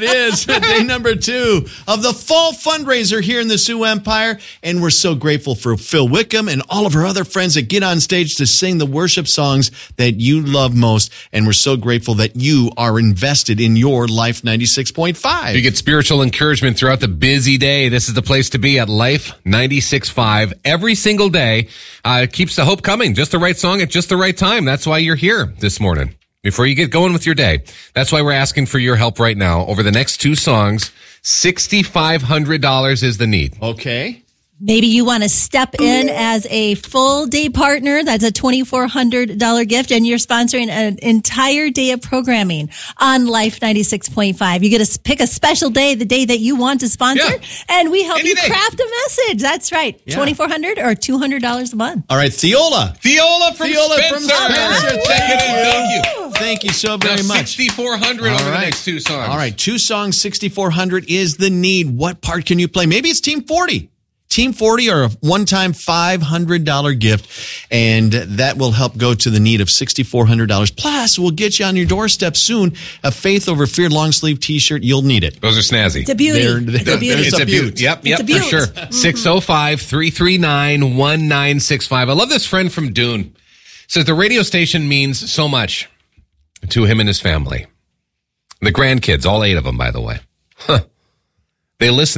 is. Day number 2 of the fall fundraiser here in the Sioux Empire. And we're so grateful for Phil Wickham and all of our other friends that get on stage to sing the worship songs that you love most. And we're so grateful that you are invested in your Life 96.5. You get spiritual encouragement throughout the busy day. This is the place to be at Life 96.5 every single day. Keeps the hope coming. Just the right song at just the right time. That's why you're here this morning. Before you get going with your day. That's why we're asking for your help right now. Over the next 2 songs, $6,500 is the need. Okay. Maybe you want to step in as a full day partner. That's a $2,400 gift, and you're sponsoring an entire day of programming on Life 96.5. You get to pick a special day, the day that you want to sponsor, and we help you craft a message. That's right. Yeah. $2,400 or $200 a month. All right, Theola from Spencer. Thank you. Thank you so very much. $6,400 over the next 2 songs. All right, 2 songs, $6,400 is the need. What part can you play? Maybe it's Team 40. Team 40 or a one-time $500 gift, and that will help go to the need of $6,400. Plus, we'll get you on your doorstep soon a Faith Over Fear long-sleeve T-shirt. You'll need it. Those are snazzy. It's a beauty. It's a beauty. It's a beaut. Yep, for sure. 605-339-1965. I love this friend from Dune. Says the radio station means so much to him and his family. The grandkids, all 8 of them, by the way. They listen